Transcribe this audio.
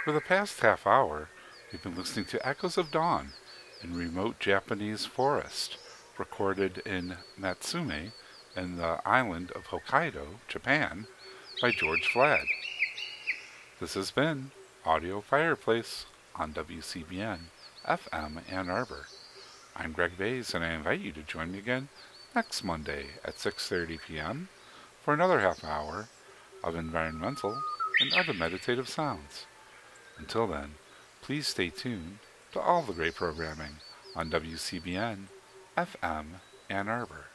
For the past half hour, we've been listening to Echoes of Dawn in remote Japanese forest, recorded in Natsume in the island of Hokkaido, Japan, by George Flad. This has been Audio Fireplace on WCBN FM Ann Arbor. I'm Greg Bays, and I invite you to join me again next Monday at 6:30 p.m. for another half hour of environmental and other meditative sounds. Until then, please stay tuned to all the great programming on WCBN FM Ann Arbor.